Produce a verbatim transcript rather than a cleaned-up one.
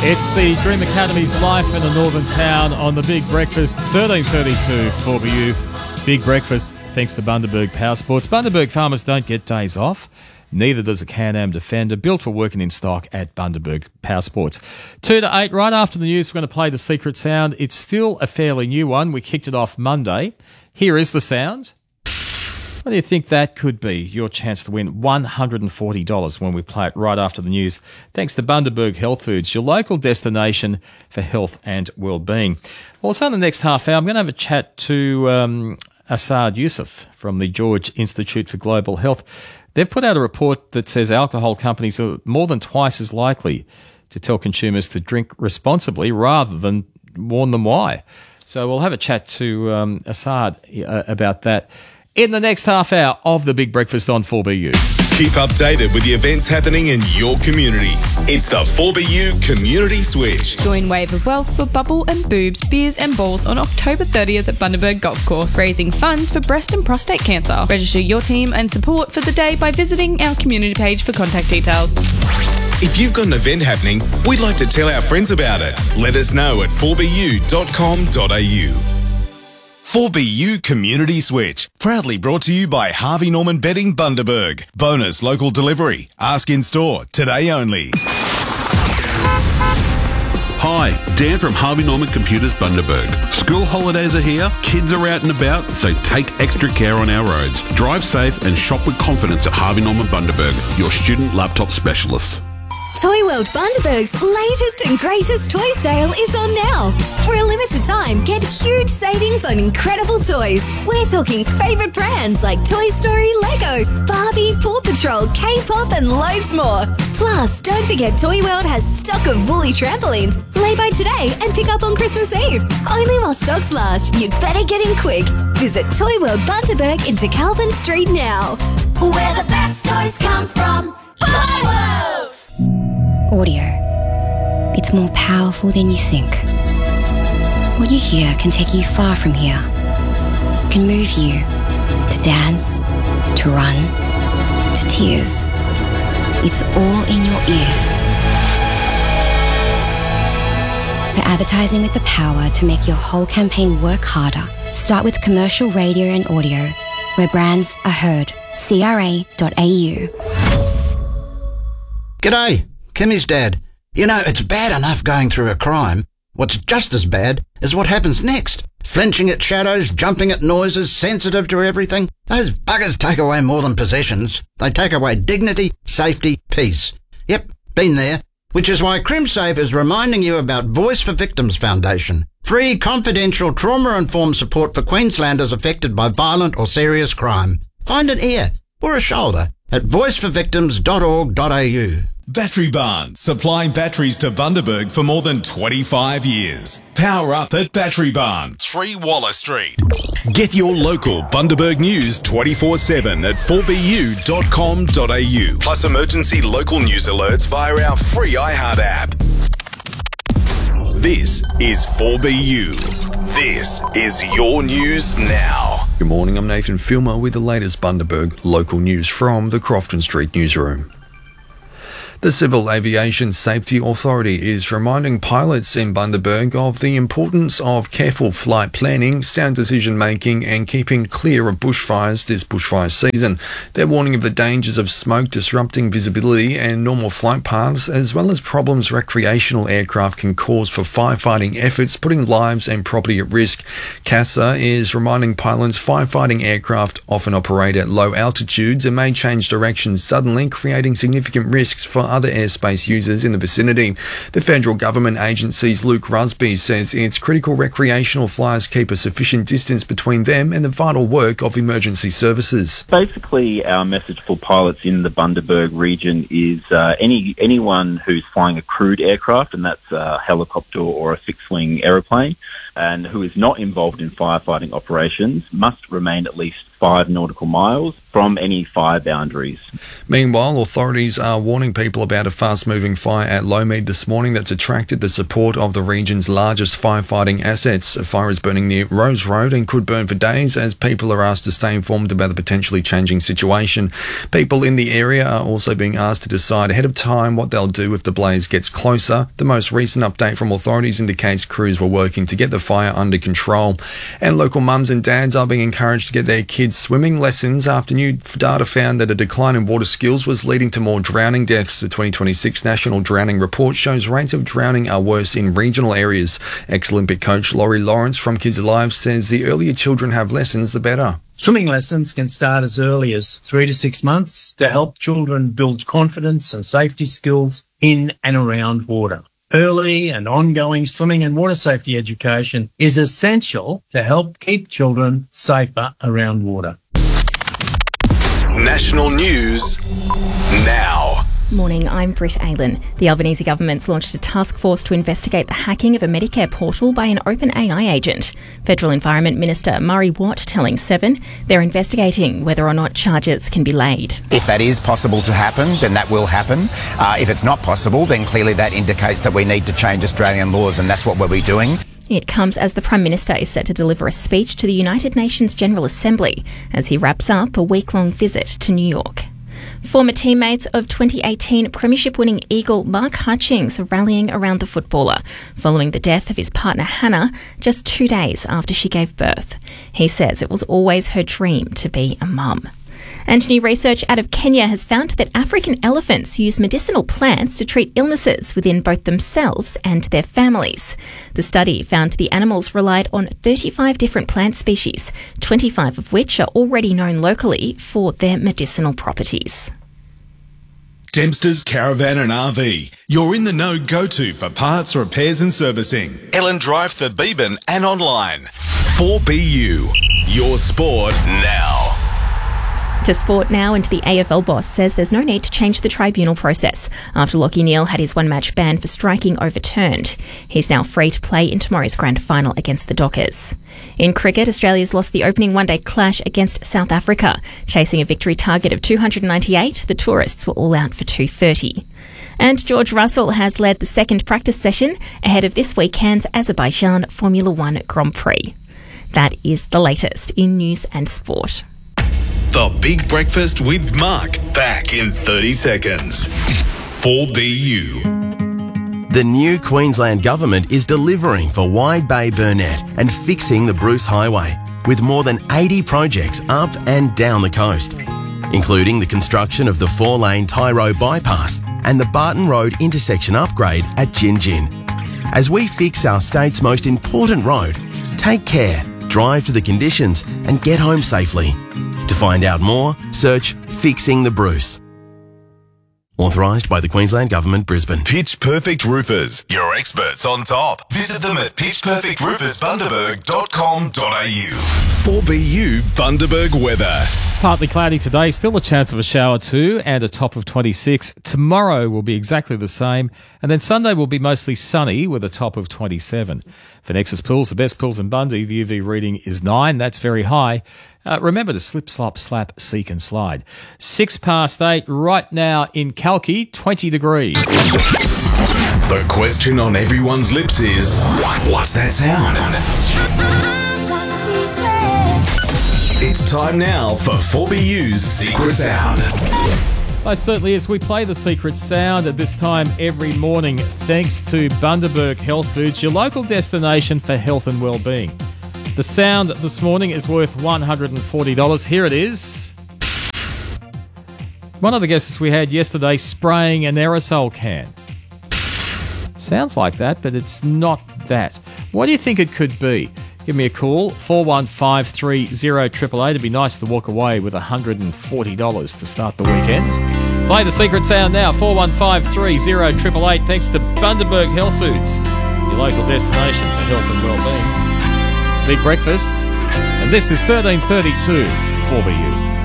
It's the Dream Academy's Life in a Northern Town on the Big Breakfast, thirteen thirty-two four B U. Big Breakfast, thanks to Bundaberg Power Sports. Bundaberg farmers don't get days off. Neither does a Can-Am Defender, built for working in stock at Bundaberg Power Sports. Two to eight, right after the news, we're going to play the secret sound. It's still a fairly new one. We kicked it off Monday. Here is the sound. What do you think that could be? Your chance to win one hundred forty dollars when we play it right after the news. Thanks to Bundaberg Health Foods, your local destination for health and well-being. Also, in the next half hour, I'm going to have a chat to um, Asad Yusuf from the George Institute for Global Health. They've put out a report that says alcohol companies are more than twice as likely to tell consumers to drink responsibly rather than warn them why. So we'll have a chat to um, Asad uh, about that in the next half hour of the Big Breakfast on four B U. Keep updated with the events happening in your community. It's the four B U Community Switch. Join Wave of Wealth for bubble and boobs, beers and balls on October thirtieth at Bundaberg Golf Course, raising funds for breast and prostate cancer. Register your team and support for the day by visiting our community page for contact details. If you've got an event happening, we'd like to tell our friends about it. Let us know at four b u dot com dot a u. four B U Community Switch, proudly brought to you by Harvey Norman Bedding Bundaberg. Bonus local delivery. Ask in store, today only. Hi, Dan from Harvey Norman Computers Bundaberg. School holidays are here, kids are out and about, so take extra care on our roads. Drive safe and shop with confidence at Harvey Norman Bundaberg, your student laptop specialist. Toy World Bundaberg's latest and greatest toy sale is on now. For a limited time, get huge savings on incredible toys. We're talking favourite brands like Toy Story, Lego, Barbie, Paw Patrol, K-pop and loads more. Plus, don't forget Toy World has stock of woolly trampolines. Lay by today and pick up on Christmas Eve. Only while stocks last, you'd better get in quick. Visit Toy World Bundaberg into Calvin Street now. Where the best toys come from. Toy World! Audio. It's more powerful than you think. What you hear can take you far from here. It can move you to dance, to run, to tears. It's all in your ears. For advertising with the power to make your whole campaign work harder, start with commercial radio and audio, where brands are heard. C R A dot A U. G'day, Kimmy's dad. You know, it's bad enough going through a crime. What's just as bad is what happens next. Flinching at shadows, jumping at noises, sensitive to everything. Those buggers take away more than possessions. They take away dignity, safety, peace. Yep, been there. Which is why CrimSafe is reminding you about Voice for Victims Foundation. Free, confidential, trauma-informed support for Queenslanders affected by violent or serious crime. Find an ear or a shoulder at voice for victims dot org dot a u. Battery Barn, supplying batteries to Bundaberg for more than twenty-five years. Power up at Battery Barn, three Waller Street. Get your local Bundaberg news twenty-four seven at four b u dot com dot a u. Plus emergency local news alerts via our free iHeart app. This is four B U. This is your news now. Good morning, I'm Nathan Filmer with the latest Bundaberg local news from the Crofton Street newsroom. The Civil Aviation Safety Authority is reminding pilots in Bundaberg of the importance of careful flight planning, sound decision-making and keeping clear of bushfires this bushfire season. They're warning of the dangers of smoke disrupting visibility and normal flight paths, as well as problems recreational aircraft can cause for firefighting efforts, putting lives and property at risk. CASA is reminding pilots firefighting aircraft often operate at low altitudes and may change directions suddenly, creating significant risks for other airspace users in the vicinity. The federal government agency's Luke Rusby says it's critical recreational flyers keep a sufficient distance between them and the vital work of emergency services. Basically, our message for pilots in the Bundaberg region is uh, any anyone who's flying a crewed aircraft, and that's a helicopter or a fixed-wing aeroplane, and who is not involved in firefighting operations must remain at least five nautical miles from any fire boundaries. Meanwhile, authorities are warning people about a fast-moving fire at Lowmead this morning that's attracted the support of the region's largest firefighting assets. A fire is burning near Rose Road and could burn for days as people are asked to stay informed about the potentially changing situation. People in the area are also being asked to decide ahead of time what they'll do if the blaze gets closer. The most recent update from authorities indicates crews were working to get the fire under control. And local mums and dads are being encouraged to get their kids swimming lessons after new data found that a decline in water skills was leading to more drowning deaths. The twenty twenty-six National Drowning Report shows rates of drowning are worse in regional areas. Ex-Olympic coach Laurie Lawrence from Kids Alive says the earlier children have lessons, the better. Swimming lessons can start as early as three to six months to help children build confidence and safety skills in and around water. Early and ongoing swimming and water safety education is essential to help keep children safer around water. National news now. Morning, I'm Britt Aylan. The Albanese government's launched a task force to investigate the hacking of a Medicare portal by an OpenAI agent. Federal Environment Minister Murray Watt telling Seven they're investigating whether or not charges can be laid. If that is possible to happen, then that will happen. Uh, if it's not possible, then clearly that indicates that we need to change Australian laws, and that's what we'll be doing. It comes as the Prime Minister is set to deliver a speech to the United Nations General Assembly as he wraps up a week-long visit to New York. Former teammates of twenty eighteen Premiership-winning Eagle Mark Hutchings are rallying around the footballer following the death of his partner Hannah just two days after she gave birth. He says it was always her dream to be a mum. And new research out of Kenya has found that African elephants use medicinal plants to treat illnesses within both themselves and their families. The study found the animals relied on thirty-five different plant species, twenty-five of which are already known locally for their medicinal properties. Dempster's Caravan and R V. You're in the know go-to for parts, repairs and servicing. Ellen Drive, Thurbeban and online. four B U. Your sport now. To sport now, and the A F L boss says there's no need to change the tribunal process after Lachie Neale had his one-match ban for striking overturned. He's now free to play in tomorrow's grand final against the Dockers. In cricket, Australia's lost the opening one-day clash against South Africa. Chasing a victory target of two hundred ninety-eight, the tourists were all out for two thirty. And George Russell has led the second practice session ahead of this weekend's Azerbaijan Formula One Grand Prix. That is the latest in news and sport. The Big Breakfast with Mark, back in thirty seconds. four B U. The new Queensland Government is delivering for Wide Bay Burnett and fixing the Bruce Highway, with more than eighty projects up and down the coast, including the construction of the four-lane Tyro bypass and the Barton Road intersection upgrade at Gin Gin. As we fix our state's most important road, take care, drive to the conditions and get home safely. To find out more, search Fixing the Bruce. Authorised by the Queensland Government, Brisbane. Pitch Perfect Roofers, your experts on top. Visit them at pitch perfect roofers bundaberg dot com dot a u. four B U Bundaberg weather. Partly cloudy today, still a chance of a shower too, and a top of twenty-six. Tomorrow will be exactly the same, and then Sunday will be mostly sunny with a top of twenty-seven. For Nexus Pools, the best pools in Bundy, the U V reading is nine. That's very high. Uh, remember to slip, slop, slap, seek and slide. Six past eight right now in Kalki, twenty degrees. The question on everyone's lips is, what's that sound? It's time now for four B U's Secret Sound. It certainly is. We play the secret sound at this time every morning thanks to Bundaberg Health Foods, your local destination for health and well-being. The sound this morning is worth one hundred forty dollars. Here it is. One of the guests we had yesterday spraying an aerosol can. Sounds like that, but it's not that. What do you think it could be? Give me a call, four one five three zero eight eight eight. It'd be nice to walk away with one hundred forty dollars to start the weekend. Play the secret sound now, four one five three zero eight eight eight. Thanks to Bundaberg Health Foods, your local destination for health and well-being. It's Big Breakfast, and this is thirteen thirty-two four B U.